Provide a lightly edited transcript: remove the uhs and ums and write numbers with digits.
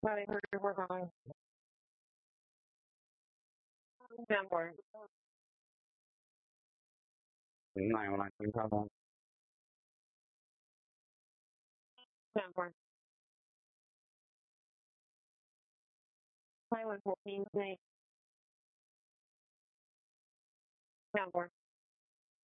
Hi, where we're going. Denver. 919 Papa. Denver. Highway 14, Nate. Denver.